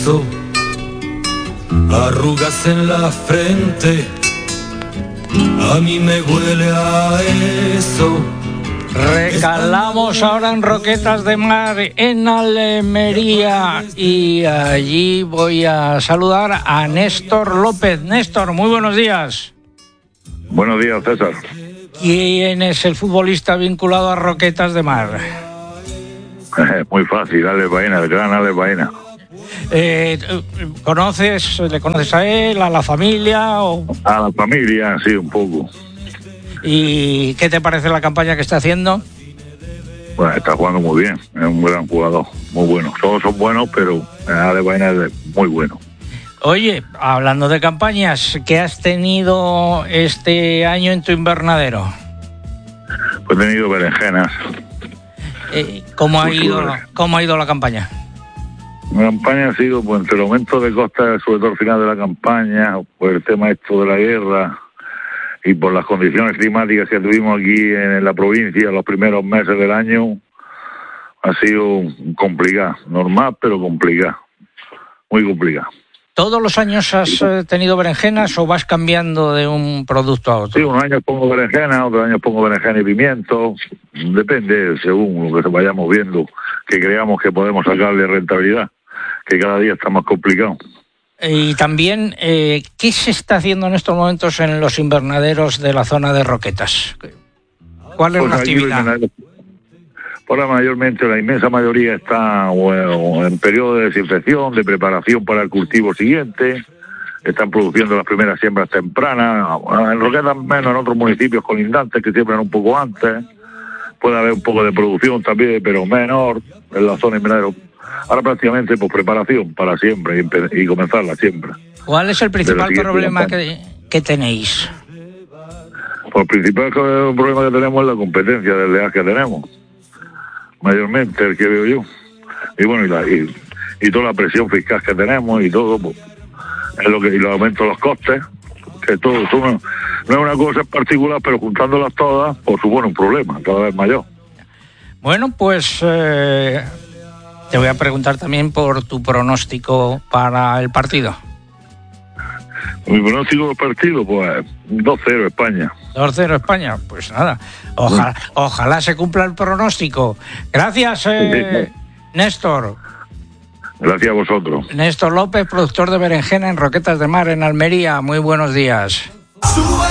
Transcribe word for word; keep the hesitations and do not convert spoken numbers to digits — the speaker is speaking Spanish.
eso, arrugas en la frente, a mí me huele a eso. Recalamos ahora en Roquetas de Mar, en Almería, y allí voy a saludar a Néstor López. Néstor, muy buenos días. Buenos días, César. ¿Quién es el futbolista vinculado a Roquetas de Mar? Muy fácil, Alex Baena, el gran Alex Baena. Eh, ¿Conoces, le conoces a él, a la familia? O... A la familia, sí, un poco. ¿Y qué te parece la campaña que está haciendo? Bueno, está jugando muy bien, es un gran jugador, muy bueno. Todos son buenos, pero Alex Baena es muy bueno. Oye, hablando de campañas, ¿qué has tenido este año en tu invernadero? Pues he tenido berenjenas. Eh, ¿cómo, ha ido, ¿Cómo ha ido la campaña? La campaña ha sido, pues, entre el aumento de costas, sobre todo al final de la campaña, por el tema esto de la guerra y por las condiciones climáticas que tuvimos aquí en la provincia los primeros meses del año, ha sido complicado, normal pero complicado, muy complicado. ¿Todos los años has tenido berenjenas o vas cambiando de un producto a otro? Sí, unos años pongo berenjena, otros años pongo berenjena y pimiento, depende según lo que se vayamos viendo, que creamos que podemos sacarle rentabilidad, que cada día está más complicado. Y también, eh, ¿qué se está haciendo en estos momentos en los invernaderos de la zona de Roquetas? ¿Cuál es pues la actividad? Ahora mayormente, la inmensa mayoría está bueno, en periodo de desinfección, de preparación para el cultivo siguiente, están produciendo las primeras siembras tempranas, en Roquetas menos, en otros municipios colindantes que siembran un poco antes, puede haber un poco de producción también, pero menor en la zona invernadero. Ahora prácticamente por preparación para siembra y, y comenzar la siembra. ¿Cuál es el principal problema que, que tenéis? Pues el principal problema que tenemos es la competencia del leal que tenemos. Mayormente el que veo yo, y bueno, y, la, y, y toda la presión fiscal que tenemos y todo, pues, es lo que, y los aumentos de los costes, que todo, todo no, no es una cosa en particular, pero juntándolas todas, pues supone un problema cada vez mayor. Bueno, pues eh, te voy a preguntar también por tu pronóstico para el partido. Mi pronóstico del partido, pues dos cero España. dos cero España, pues nada, ojalá, ojalá se cumpla el pronóstico. Gracias, eh, Néstor. Gracias a vosotros. Néstor López, productor de berenjena en Roquetas de Mar, en Almería. Muy buenos días.